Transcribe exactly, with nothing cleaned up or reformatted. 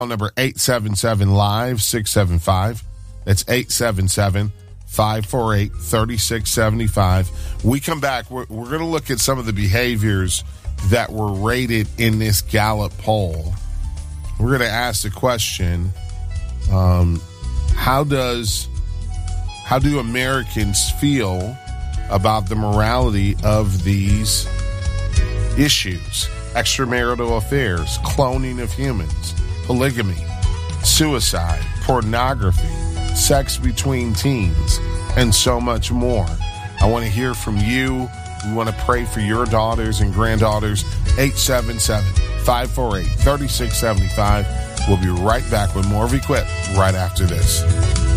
Number eight seven seven live six seven five. That's eight seven seven, five four eight, three six seven five. We come back. We're, we're going to look at some of the behaviors that were rated in this Gallup poll. We're going to ask the question, um, how does how do Americans feel about the morality of these issues? Extramarital affairs, cloning of humans, polygamy, suicide, pornography, sex between teens, and so much more. I want to hear from you. We want to pray for your daughters and granddaughters. eight seven seven, five four eight, three six seven five. We'll be right back with more of Equip right after this.